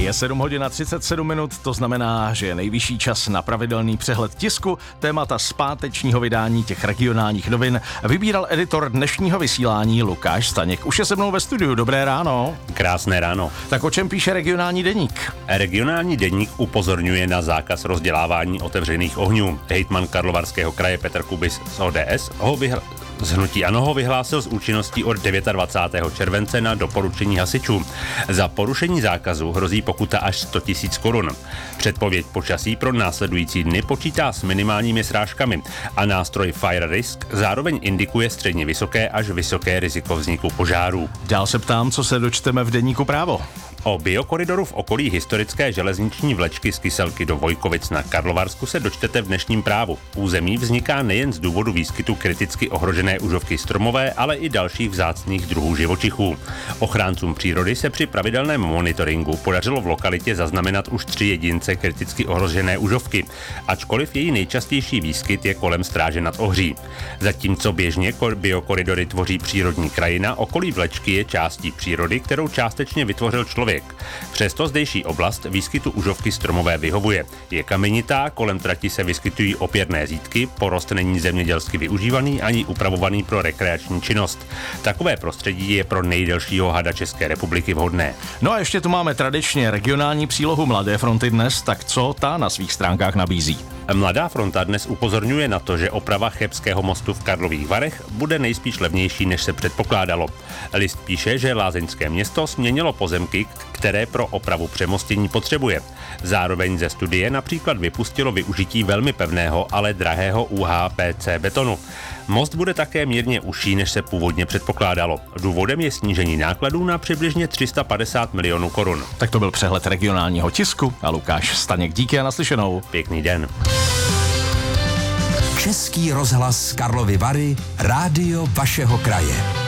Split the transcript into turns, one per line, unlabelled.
Je 7 hodin a 37 minut, to znamená, že je nejvyšší čas na pravidelný přehled tisku. Témata z pátečního vydání těch regionálních novin vybíral editor dnešního vysílání Lukáš Staněk. Už je se mnou ve studiu. Dobré ráno.
Krásné ráno.
Tak o čem píše regionální deník?
Regionální deník upozorňuje na zákaz rozdělávání otevřených ohňů. Hejtman Karlovarského kraje Petr Kubis z ODS z hnutí ANO ho vyhlásil s účinností od 29. července na doporučení hasičů. Za porušení zákazu hrozí pokuta až 100 000 korun. Předpověď počasí pro následující dny počítá s minimálními srážkami a nástroj Fire Risk zároveň indikuje středně vysoké až vysoké riziko vzniku požárů.
Dál se ptám, co se dočteme v deníku Právo.
O biokoridoru v okolí historické železniční vlečky z Kyselky do Vojkovic na Karlovarsku se dočtete v dnešním Právu. Území vzniká nejen z důvodu výskytu kriticky ohrožené užovky stromové, ale i dalších vzácných druhů živočichů. Ochráncům přírody se při pravidelném monitoringu podařilo v lokalitě zaznamenat už 3 jedince kriticky ohrožené užovky, ačkoliv její nejčastější výskyt je kolem Stráže nad Ohří. Zatímco běžně biokoridory tvoří přírodní krajina, okolí vlečky je částí přírody, kterou částečně vytvořil člověk. Přesto zdejší oblast výskytu užovky stromové vyhovuje. Je kamenitá, kolem trati se vyskytují opěrné zítky, porost není zemědělsky využívaný ani upravovaný pro rekreační činnost. Takové prostředí je pro nejdelšího hada České republiky vhodné.
No a ještě tu máme tradičně regionální přílohu Mladé fronty dnes, tak co ta na svých stránkách nabízí?
Mladá fronta dnes upozorňuje na to, že oprava Chebského mostu v Karlových Varech bude nejspíš levnější, než se předpokládalo. List píše, že lázeňské město směnilo pozemky, které pro opravu přemostění potřebuje. Zároveň ze studie například vypustilo využití velmi pevného, ale drahého UHPC betonu. Most bude také mírně užší, než se původně předpokládalo. Důvodem je snížení nákladů na přibližně 350 milionů korun.
Tak to byl přehled regionálního tisku a Lukáš Staněk. Díky a naslyšenou.
Pěkný den.
Český rozhlas Karlovy Vary, rádio vašeho kraje.